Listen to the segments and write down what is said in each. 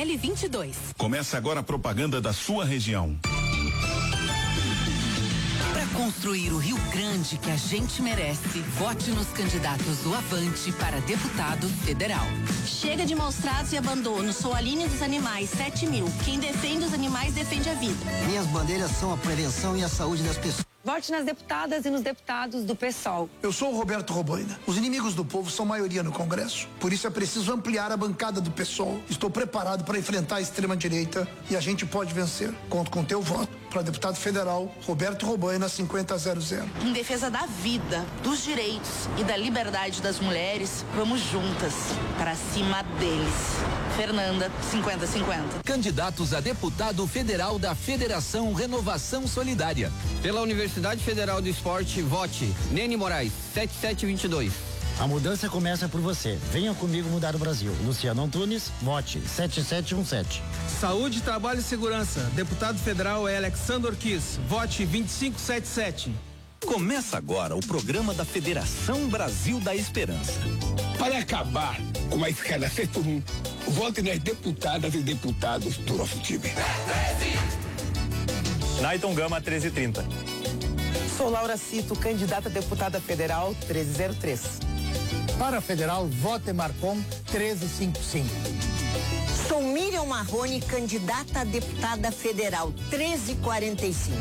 PL22. Começa agora a propaganda da sua região. Para construir o Rio Grande que a gente merece, vote nos candidatos do Avante para deputado federal. Chega de maus tratos e abandono. Sou a Aline dos Animais, 7.000. Quem defende os animais defende a vida. Minhas bandeiras são a prevenção e a saúde das pessoas. Vote nas deputadas e nos deputados do PSOL. Eu sou o Roberto Roboina. Os inimigos do povo são maioria no Congresso. Por isso é preciso ampliar a bancada do PSOL. Estou preparado para enfrentar a extrema-direita e a gente pode vencer. Conto com teu voto. Para deputado federal, Roberto Roboina, 5000. Em defesa da vida, dos direitos e da liberdade das mulheres, vamos juntas para cima deles. Fernanda, 50-50. Candidatos a deputado federal da Federação Renovação Solidária. Pela Universidade Federal do Esporte, vote Nene Moraes, 7722. A mudança começa por você. Venha comigo mudar o Brasil. Luciano Antunes, vote 7717. Saúde, Trabalho e Segurança. Deputado federal é Alexandre Orquiz, vote 2577. Começa agora o programa da Federação Brasil da Esperança. Para acabar com a escala 6x1, vote nas deputadas e deputados do nosso time. Naiton Gama, 1330. Sou Laura Cito, candidata a deputada federal, 1303. Para federal, vote Marcon, 1355. Sou Miriam Marrone, candidata a deputada federal, 1345.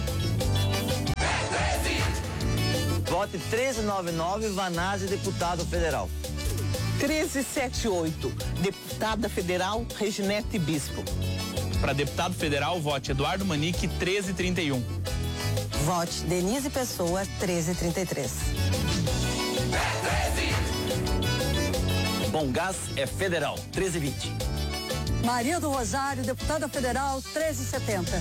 Vote 1399, Vanazzi, deputado federal. 1378, deputada federal, Reginete Bispo. Para deputado federal, vote Eduardo Manique, 1331. Vote Denise Pessoa, 1333. Bom Gás é federal, 1320. Maria do Rosário, deputada federal, 1370.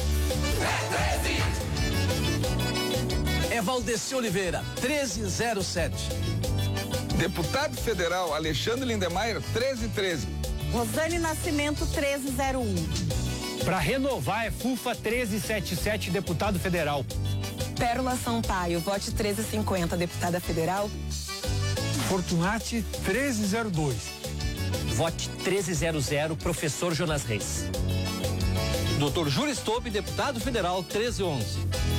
É Valdeci Oliveira, 1307. Deputado federal Alexandre Lindemeyer, 1313. Rosane Nascimento, 1301. Para renovar é FUFA 1377, deputado federal. Pérola Sampaio, vote 1350, deputada federal. Fortunati 1302. Vote 1300, professor Jonas Reis. Dr. Júlio Stope, deputado federal, 1311.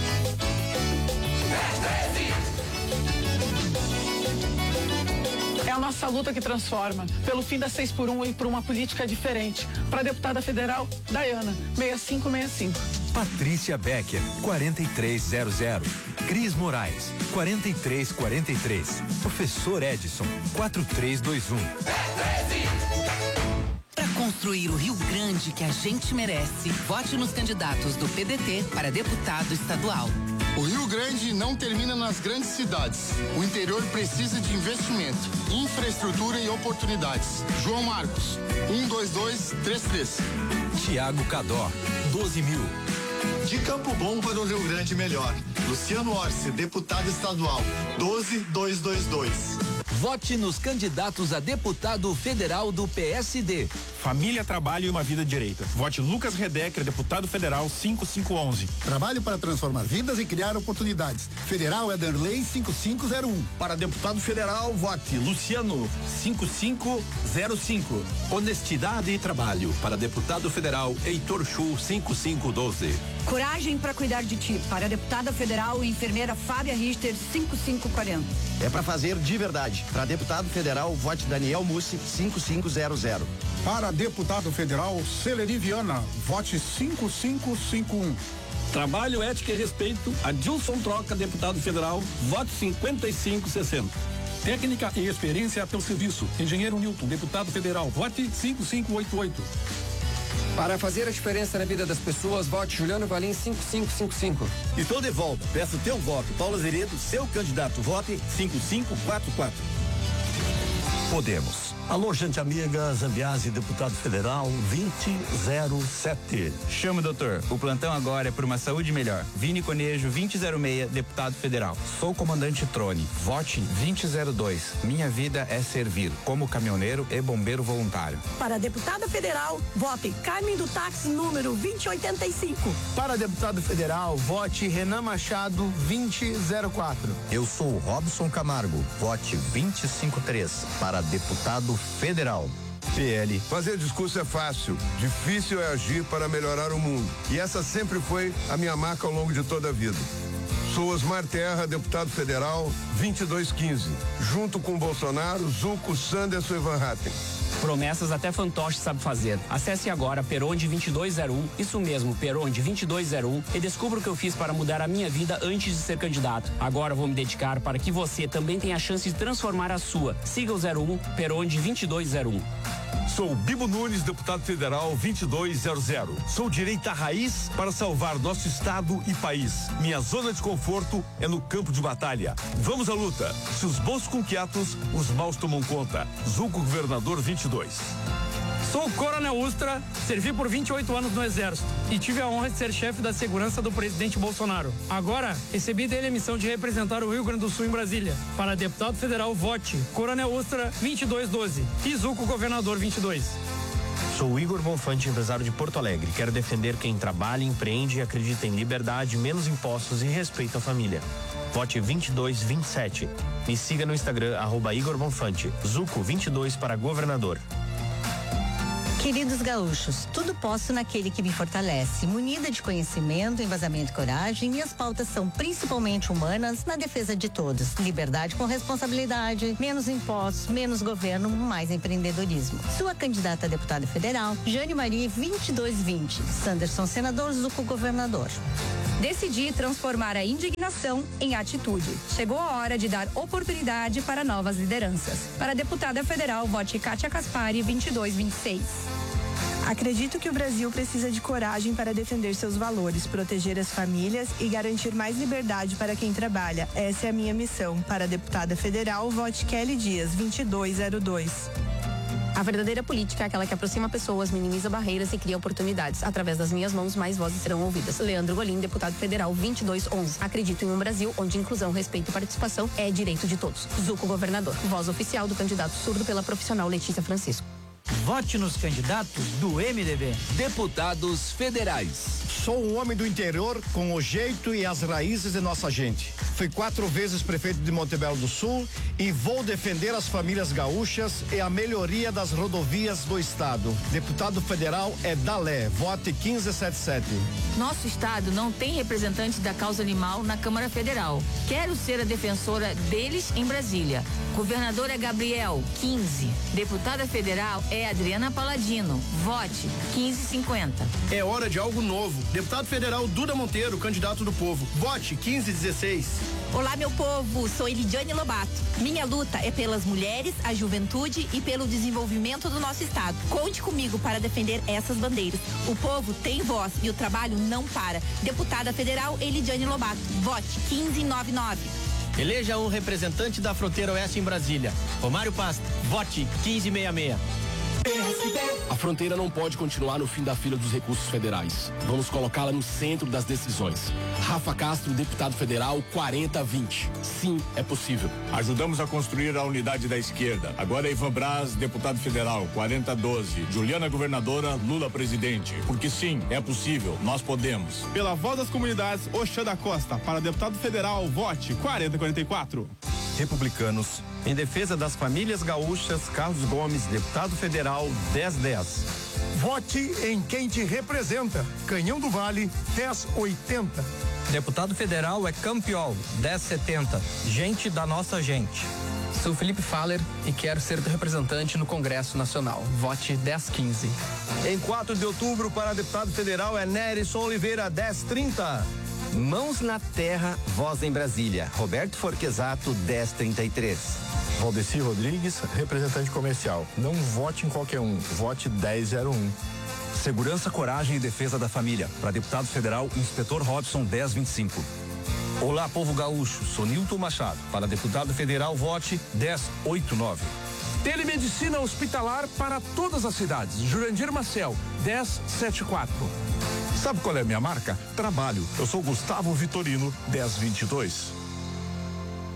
É a nossa luta que transforma, pelo fim da 6x1 e por uma política diferente. Para deputada federal, Dayana, 6565. Patrícia Becker, 4300. Cris Moraes, 4343. Professor Edson, 4321. Para construir o Rio Grande que a gente merece, vote nos candidatos do PDT para deputado estadual. O Rio Grande não termina nas grandes cidades. O interior precisa de investimento, infraestrutura e oportunidades. João Marcos, 12233. Tiago Cadó, 12.000. De Campo Bom para o Rio Grande melhor. Luciano Orsi, deputado estadual, 12222. Vote nos candidatos a deputado federal do PSD. Família, Trabalho e uma Vida Direita. Vote Lucas Redecker, deputado federal, 5511. Trabalho para transformar vidas e criar oportunidades. Federal é Darley, 5501. Para deputado federal, vote Luciano, 5505. Honestidade e Trabalho. Para deputado federal, Heitor Chu, 5512. Coragem para cuidar de ti. Para deputada federal, enfermeira Fábia Richter, 5540. É para fazer de verdade. Para deputado federal, vote Daniel Mussi, 5500. Para deputado federal, Celeri Viana, vote 5551. Trabalho, ética e respeito, Adilson Troca, deputado federal, vote 5560. Técnica e experiência a teu serviço. Engenheiro Newton, deputado federal, vote 5588. Para fazer a diferença na vida das pessoas, vote Juliano Valim, 5555. Estou de volta. Peço teu voto. Paulo Azeredo, seu candidato. Vote 5544. Podemos. Alô, gente amiga, Zambiase, deputado federal, 2007. Chama, doutor. O plantão agora é por uma saúde melhor. Vini Conejo, 2006, deputado federal. Sou o comandante Trone. Vote 2002. Minha vida é servir, como caminhoneiro e bombeiro voluntário. Para deputada federal, vote Carmen do Táxi, número 2085. Para deputado federal, vote Renan Machado, 2004. Eu sou o Robson Camargo. Vote 253 para deputado federal. PL. Fazer discurso é fácil, difícil é agir para melhorar o mundo. E essa sempre foi a minha marca ao longo de toda a vida. Sou Osmar Terra, deputado federal, 2215. Junto com Bolsonaro, Zucco, Sanderson e Van Hatten. Promessas até fantoche sabe fazer. Acesse agora Peronde 2201, isso mesmo, Peronde 2201, e descubra o que eu fiz para mudar a minha vida antes de ser candidato. Agora vou me dedicar para que você também tenha a chance de transformar a sua. Siga o 01, Peronde 2201. Sou Bibo Nunes, deputado federal 2200. Sou direita raiz para salvar nosso estado e país. Minha zona de conforto é no campo de batalha. Vamos à luta. Se os bons com quietos, os maus tomam conta. Zucco, governador 22. Sou Coronel Ustra, servi por 28 anos no Exército e tive a honra de ser chefe da segurança do presidente Bolsonaro. Agora, recebi dele a missão de representar o Rio Grande do Sul em Brasília. Para deputado federal, vote Coronel Ustra 2212 e Zucco, governador 22. Sou Igor Bonfante, empresário de Porto Alegre. Quero defender quem trabalha, empreende e acredita em liberdade, menos impostos e respeito à família. Vote 2227. Me siga no Instagram, @Igor Bonfante. Zucco 22 para governador. Queridos gaúchos, tudo posso naquele que me fortalece. Munida de conhecimento, embasamento e coragem, minhas pautas são principalmente humanas na defesa de todos. Liberdade com responsabilidade, menos impostos, menos governo, mais empreendedorismo. Sua candidata a deputada federal, Jane Marie 2220. Sanderson, senador, Zucco, governador. Decidi transformar a indignação em atitude. Chegou a hora de dar oportunidade para novas lideranças. Para a deputada federal, vote Kátia Caspari 2226. Acredito que o Brasil precisa de coragem para defender seus valores, proteger as famílias e garantir mais liberdade para quem trabalha. Essa é a minha missão. Para a deputada federal, vote Kelly Dias 2202. A verdadeira política é aquela que aproxima pessoas, minimiza barreiras e cria oportunidades. Através das minhas mãos, mais vozes serão ouvidas. Leandro Golim, deputado federal 2211. Acredito em um Brasil onde inclusão, respeito e participação é direito de todos. Zucco, governador. Voz oficial do candidato surdo pela profissional Letícia Francisco. Vote nos candidatos do MDB. Deputados federais. Sou um homem do interior com o jeito e as raízes de nossa gente. Fui 4 vezes prefeito de Montebello do Sul e vou defender as famílias gaúchas e a melhoria das rodovias do estado. Deputado federal é Dalé, vote 1577. Nosso estado não tem representante da causa animal na Câmara Federal. Quero ser a defensora deles em Brasília. Governador é Gabriel, 15. Deputada federal é Adriana Paladino, vote 1550. É hora de algo novo. Deputado federal Duda Monteiro, candidato do povo, vote 1516. Olá, meu povo, sou Elidiane Lobato. Minha luta é pelas mulheres, a juventude e pelo desenvolvimento do nosso estado. Conte comigo para defender essas bandeiras. O povo tem voz e o trabalho não para. Deputada federal Elidiane Lobato, vote 1599. Eleja um representante da fronteira oeste em Brasília. Romário Pasta, vote 1566. A fronteira não pode continuar no fim da fila dos recursos federais. Vamos colocá-la no centro das decisões. Rafa Castro, deputado federal 4020. Sim, é possível. Ajudamos a construir a unidade da esquerda. Agora é Ivan Braz, deputado federal 4012. Juliana, governadora, Lula, presidente. Porque sim, é possível, nós podemos. Pela voz das comunidades, Oxana Costa. Para deputado federal, vote 4044. Republicanos. Em defesa das famílias gaúchas, Carlos Gomes, deputado federal 1010. Vote em quem te representa. Canhão do Vale 1080. Deputado federal é Campiol 1070. Gente da nossa gente. Sou Felipe Faller e quero ser representante no Congresso Nacional. Vote 1015. Em 4 de outubro, para deputado federal é Nerison Oliveira 1030. Mãos na terra, voz em Brasília. Roberto Forquesato 1033. Valdeci Rodrigues, representante comercial. Não vote em qualquer um, vote 1001. Segurança, coragem e defesa da família. Para deputado federal, Inspetor Robson 1025. Olá, povo gaúcho. Sou Nilton Machado. Para deputado federal, vote 1089. Telemedicina hospitalar para todas as cidades. Jurandir Maciel 1074. Sabe qual é a minha marca? Trabalho. Eu sou Gustavo Vitorino 1022.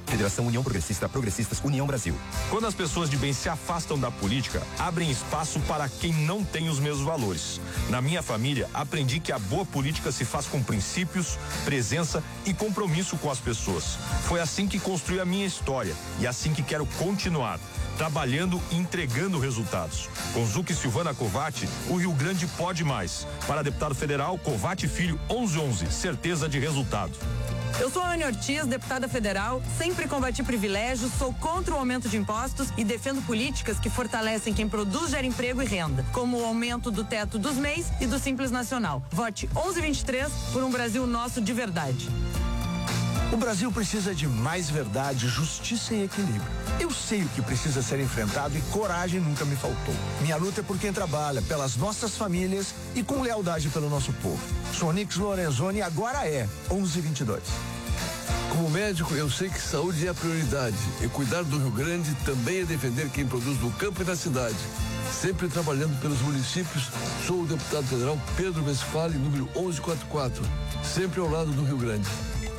Federação União Progressista, Progressistas, União Brasil. Quando as pessoas de bem se afastam da política, abrem espaço para quem não tem os mesmos valores. Na minha família, aprendi que a boa política se faz com princípios, presença e compromisso com as pessoas. Foi assim que construí a minha história e assim que quero continuar, trabalhando e entregando resultados. Com Zuc e Silvana Covatti, o Rio Grande pode mais. Para deputado federal, Covatti Filho, 1111, certeza de resultado. Eu sou a Ana Ortiz, deputada federal, sempre combati privilégios, sou contra o aumento de impostos e defendo políticas que fortalecem quem produz, gera emprego e renda, como o aumento do teto dos MEIs e do Simples Nacional. Vote 1123 por um Brasil nosso de verdade. O Brasil precisa de mais verdade, justiça e equilíbrio. Eu sei o que precisa ser enfrentado e coragem nunca me faltou. Minha luta é por quem trabalha, pelas nossas famílias e com lealdade pelo nosso povo. Sou Nix Lorenzoni, agora é 1122. Como médico, eu sei que saúde é a prioridade e cuidar do Rio Grande também é defender quem produz no campo e na cidade. Sempre trabalhando pelos municípios, sou o deputado federal Pedro Westphal, número 1144, sempre ao lado do Rio Grande.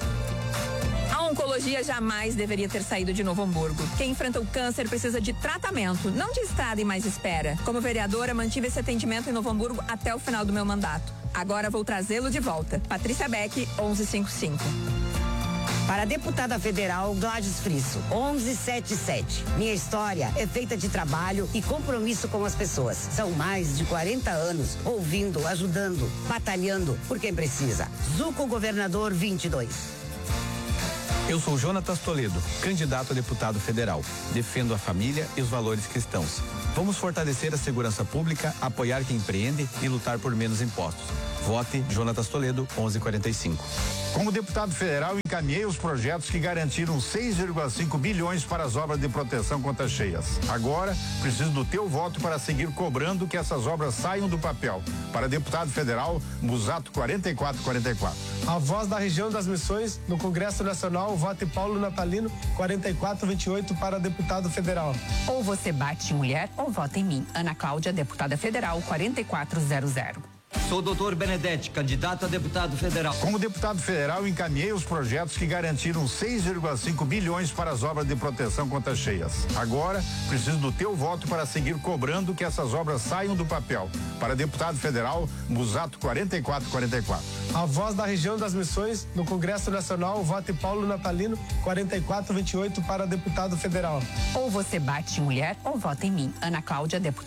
A oncologia jamais deveria ter saído de Novo Hamburgo. Quem enfrenta o câncer precisa de tratamento, não de estrada e mais espera. Como vereadora, mantive esse atendimento em Novo Hamburgo até o final do meu mandato. Agora vou trazê-lo de volta. Patrícia Beck, 1155. Para a deputada federal Gladys Frisso, 1177. Minha história é feita de trabalho e compromisso com as pessoas. São mais de 40 anos ouvindo, ajudando, batalhando por quem precisa. Zuco Governador 22. Eu sou Jonatas Toledo, candidato a deputado federal. Defendo a família e os valores cristãos. Vamos fortalecer a segurança pública, apoiar quem empreende e lutar por menos impostos. Vote Jonatas Toledo, 1145. Como deputado federal, encaminhei os projetos que garantiram 6,5 bilhões para as obras de proteção contra cheias. Agora, preciso do teu voto para seguir cobrando que essas obras saiam do papel. Para deputado federal, Musato 4444. A voz da região das Missões, no Congresso Nacional, vote Paulo Natalino, 4428 para deputado federal. Ou você bate em mulher ou vota em mim. Ana Cláudia, deputada federal, 4400. Sou Dr. Benedetti, candidato a deputado federal. Como deputado federal, encaminhei os projetos que garantiram 6,5 bilhões para as obras de proteção contra cheias. Agora, preciso do teu voto para seguir cobrando que essas obras saiam do papel. Para deputado federal, Musato 4444. A voz da região das Missões, no Congresso Nacional, vote Paulo Natalino, 4428 para deputado federal. Ou você bate em mulher ou vota em mim. Ana Cláudia, deputada